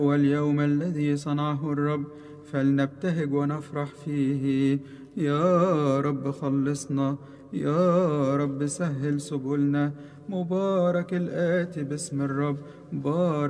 واليوم الذي صنعه الرب، فلنبتهج ونفرح فيه. يا رب خلصنا، يا رب سهل سبلنا. مبارك الآتي باسم الرب، بارك